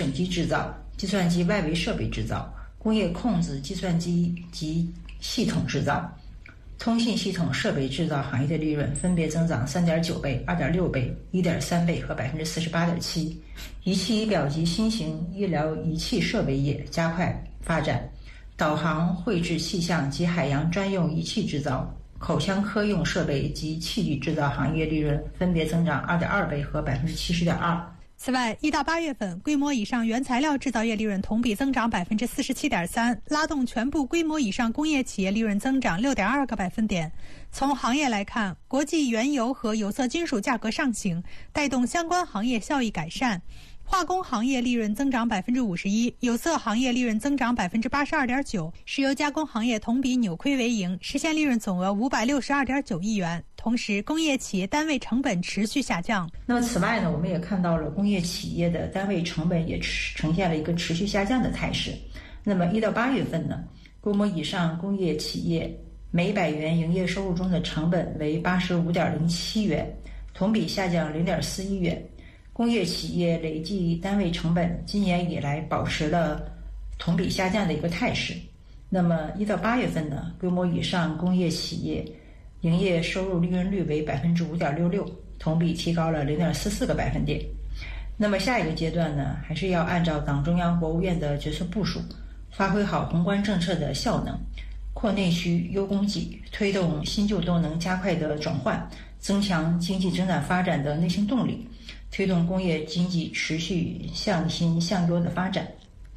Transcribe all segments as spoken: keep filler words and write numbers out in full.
整机制造、计算机外围设备制造、工业控制计算机及系统制造。通信系统设备制造行业的利润分别增长 三点九 倍、二点六 倍、一点三 倍和 百分之四十八点七。仪器仪表及新型医疗仪器设备业加快发展，导航绘制气象及海洋专用仪器制造、口腔科用设备及器具制造行业利润分别增长 二点二 倍和 百分之七十点二。 此外，一到八月份，规模以上原材料制造业利润同比增长 百分之四十七点三， 拉动全部规模以上工业企业利润增长 六点二 个百分点。从行业来看，国际原油和有色金属价格上行，带动相关行业效益改善。化工行业利润增长 百分之五十一， 有色行业利润增长 百分之八十二点九， 石油加工行业同比扭亏为盈，实现利润总额 五百六十二点九亿元。同时，工业企业单位成本持续下降。 那么此外呢，我们也看到了工业企业的单位成本也呈现了一个持续下降的态势。那么一到八月份呢，规模以上工业企业每百元营业收入中的成本为 八十五点零七元，同比下降 零点四一元。工业企业累计单位成本今年以来保持了同比下降的一个态势。那么一到八月份呢，规模以上工业企业营业收入利润率为 百分之五点六六， 同比提高了 零点四四个百分点。那么下一个阶段呢，还是要按照党中央国务院的决策部署，发挥好宏观政策的效能，扩内需、优供给，推动新旧动能加快的转换，增强经济增长发展的内生动力，推动工业经济持续向新向优的发展。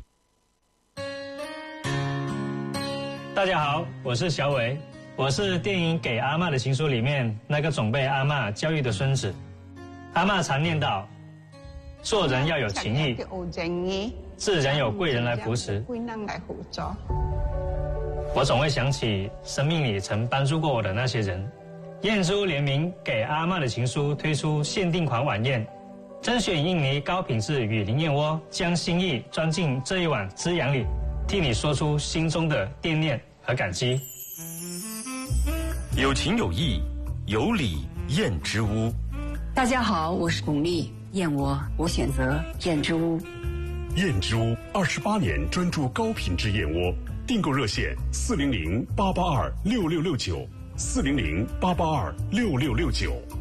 大家好，我是小伟，我是电影《给阿嬷的情书》里面那个总被阿嬷教育的孙子。阿嬷常念叨，做人要有情义，自然有贵人来扶持。我总会想起生命里曾帮助过我的那些人。燕珠联名《给阿嬷的情书》推出限定款晚宴，甄选印尼高品质雨林燕窝，将心意装进这一碗滋养里，替你说出心中的惦念和感激。 有情有义，有礼燕之屋。 大家好，我是巩俐，燕窝我选择燕之屋。 燕之屋二十八年专注高品质燕窝，订购热线四零零八八二六六六九，四零零八八二六六六九。